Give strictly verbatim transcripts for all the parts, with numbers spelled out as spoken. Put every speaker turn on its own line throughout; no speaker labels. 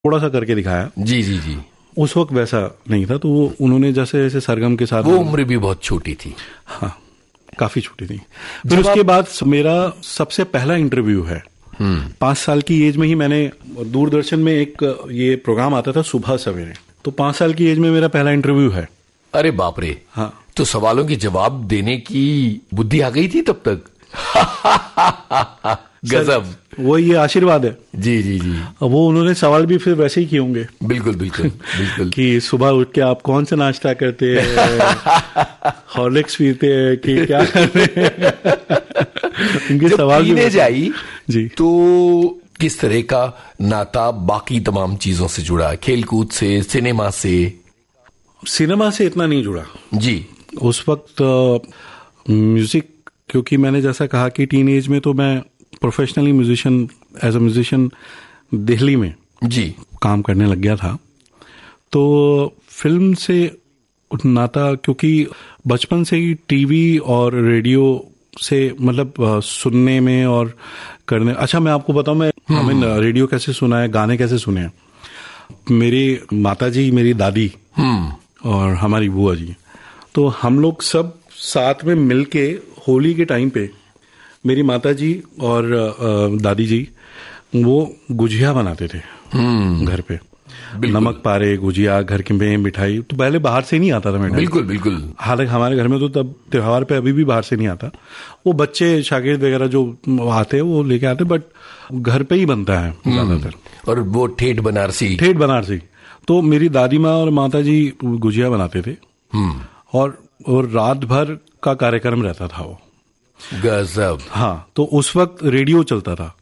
थोड़ा सा करके दिखाया।
जी जी जी।
उस वक्त वैसा नहीं था, तो वो उन्होंने जैसे जैसे सरगम के साथ,
वो उम्र भी बहुत छोटी थी।
हाँ, काफी छोटी थी। फिर उसके बाद मेरा सबसे पहला इंटरव्यू है, पांच साल की एज में ही मैंने, दूरदर्शन में एक ये प्रोग्राम आता था सुबह सवेरे, तो पांच साल की एज में मेरा पहला इंटरव्यू है।
अरे बाप रे।
हाँ,
तो सवालों के जवाब देने की बुद्धि आ गई थी तब तक। गजब।
वो ये आशीर्वाद है।
जी जी जी।
वो उन्होंने सवाल भी फिर वैसे ही किए होंगे।
बिल्कुल बिल्कुल बिल्कुल।
कि सुबह उठ के आप कौन सा नाश्ता करते हैं, हॉर्लिक्स पीते हैं कि क्या करते हैं। उनके सवाल
पीने जाई
जी,
तो किस तरह का नाता बाकी तमाम चीजों से जुड़ा, खेलकूद से, सिनेमा से?
सिनेमा से इतना नहीं जुड़ा
जी।
उस वक्त म्यूजिक, क्योंकि मैंने जैसा कहा कि टीन एज में तो मैं professionally musician, as a musician Delhi में
जी
काम करने लग गया था। तो फिल्म से नाता, क्योंकि बचपन से ही टीवी और रेडियो से मतलब सुनने में और करने। अच्छा, मैं आपको बताऊं, मैं हमें रेडियो कैसे सुना है, गाने कैसे सुने हैं। मेरी माता जी, मेरी दादी और हमारी बुआ जी, तो हम लोग सब साथ में मिलके होली के टाइम पे मेरी माता जी और दादी जी वो गुजिया बनाते थे घर पे। नमक पारे, गुजिया, घर की में मिठाई, तो पहले बाहर से नहीं आता था मिठाई।
बिल्कुल बिल्कुल।
हालांकि हमारे घर में तो तब त्योहार पे अभी भी बाहर से नहीं आता, वो बच्चे शागिर्द वगैरह जो आते हैं वो लेके आते, बट घर पे ही बनता है ज्यादातर।
और वो ठेठ बनारसी।
ठेठ बनारसी। तो मेरी दादी माँ और माता जी गुजिया बनाते थे, और और रात भर का कार्यक्रम रहता था वो।
गजब।
हाँ, तो उस वक्त रेडियो चलता था।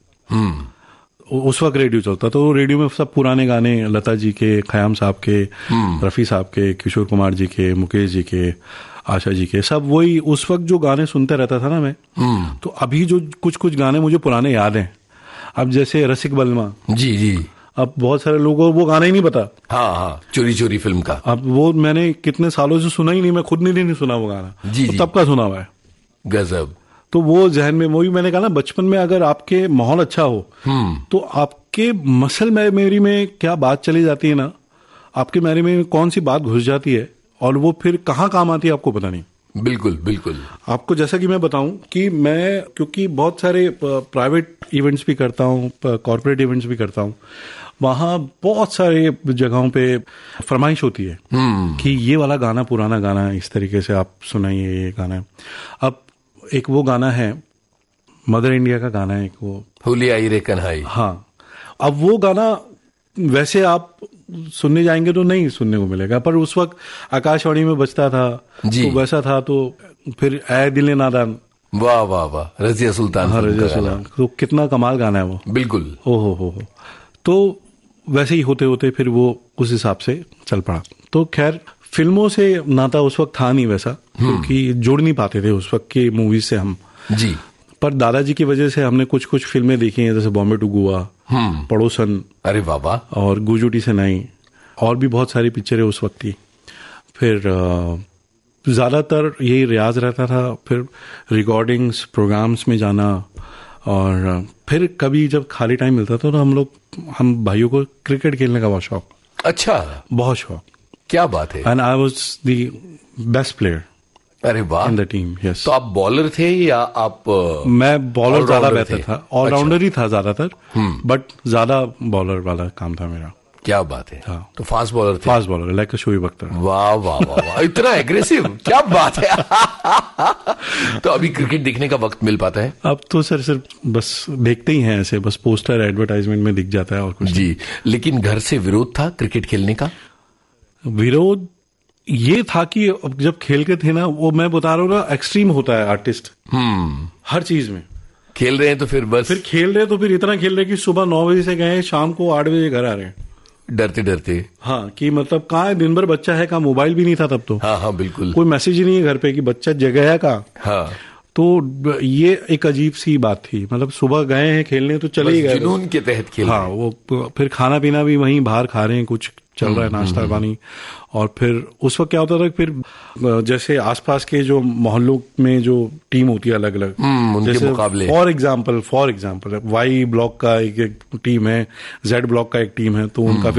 उस वक्त रेडियो चलता तो रेडियो में सब पुराने गाने, लता जी के, खयाम साहब के, रफी साहब के, किशोर कुमार जी के, मुकेश जी के, आशा जी के, सब वही उस वक्त जो गाने सुनते रहता था ना मैं। तो अभी जो कुछ कुछ गाने मुझे पुराने याद हैं। अब जैसे रसिक बलमा, जी जी, अब बहुत सारे लोगों को वो गाना ही नहीं पता।
हाँ हाँ, चोरी चोरी फिल्म का।
अब वो मैंने कितने सालों से सुना ही नहीं, मैं खुद नहीं नहीं सुना वो गाना,
जी
तो
जी।
तब का सुना हुआ है।
गजब।
तो वो जहन में, वही मैंने कहा ना, बचपन में अगर आपके माहौल अच्छा हो तो आपके मसल मेमोरी में क्या बात चली जाती है ना, आपके मेमोरी में कौन सी बात घुस जाती है और वो फिर कहाँ काम आती है आपको पता नहीं।
बिल्कुल बिल्कुल।
आपको जैसा कि मैं बताऊं कि मैं, क्योंकि बहुत सारे प्राइवेट इवेंट्स भी करता हूं, कॉर्पोरेट इवेंट्स भी करता हूं, वहां बहुत सारे जगहों पे फरमाइश होती है कि ये वाला गाना, पुराना गाना इस तरीके से आप सुनाइए, ये गाना। अब एक वो गाना है, मदर इंडिया का गाना है एक, वो
होली आई रे कन्हाई।
हाँ, अब वो गाना वैसे आप सुनने जाएंगे तो नहीं सुनने को मिलेगा, पर उस वक्त आकाशवाणी में बजता था तो वैसा था। तो फिर ऐ दिल नादान,
वाह वाह वाह, रजिया सुल्तान।
हाँ, रजिया सुल्तान, तो कितना कमाल गाना है वो।
बिल्कुल।
ओ हो हो हो। तो वैसे ही होते होते फिर वो उस हिसाब से चल पड़ा। तो खैर, फिल्मों से नाता उस वक्त था नहीं वैसा, क्योंकि जोड़ नहीं पाते थे उस वक्त की मूवीज से हम जी। पर दादाजी की वजह से हमने कुछ कुछ फिल्में देखी हैं, जैसे बॉम्बे टू गोवा, पड़ोसन,
अरे बाबा,
और गुजुटी से नहीं, और भी बहुत सारी पिक्चरें उस वक्त की। फिर ज्यादातर यही रियाज रहता था, फिर रिकॉर्डिंग्स, प्रोग्राम्स में जाना, और फिर कभी जब खाली टाइम मिलता था तो हम लोग, हम भाइयों को क्रिकेट खेलने का बहुत शौक।
अच्छा,
बहुत शौक।
क्या बात है।
And I was the best player.
अरे वाह।
In the team, yes.
तो आप बॉलर थे या आप?
मैं बॉलर ज्यादा बेहतर था, ऑलराउंडर ही था ज्यादातर, बट ज्यादा बॉलर वाला काम था मेरा।
क्या बात है।
हाँ।
तो फास्ट बॉलर थे?
Fast bowler, like Shoaib Akhtar.
वाह वाह वाह वाह, इतना एग्रेसिव, क्या बात है। तो अभी क्रिकेट देखने का वक्त मिल पाता है?
अब तो सर सिर्फ बस देखते ही हैं ऐसे, बस पोस्टर एडवर्टाइजमेंट में दिख जाता है और कुछ
जी। लेकिन घर से विरोध था क्रिकेट खेलने का?
विरोध ये था कि जब खेलते थे ना, वो मैं बता रहा हूँ ना, एक्सट्रीम होता है आर्टिस्ट हर चीज में।
खेल रहे हैं तो फिर बस,
फिर खेल रहे तो फिर इतना खेल रहे कि सुबह नौ बजे से गए, शाम को आठ बजे घर आ रहे हैं,
डरते डरते।
हाँ, कि मतलब कहाँ है, दिन भर बच्चा है, कहाँ मोबाइल भी नहीं था तब तो।
हाँ हाँ बिल्कुल।
कोई मैसेज ही नहीं है घर पे कि बच्चा जगह है कहाँ।
हाँ।
तो ये एक अजीब सी बात थी, मतलब सुबह गए हैं खेलने तो चले ही गए,
जुनून के तहत खेल।
हाँ, वो फिर खाना पीना भी वहीं बाहर खा रहे हैं, कुछ चल रहा है नाश्ता पानी। और फिर उस वक्त क्या होता था, फिर जैसे आसपास के जो मोहल्लों में जो टीम होती है अलग अलग,
उनके मुकाबले,
for example for example Y block का एक, एक टीम है, जेड ब्लॉक का एक टीम है, तो उनका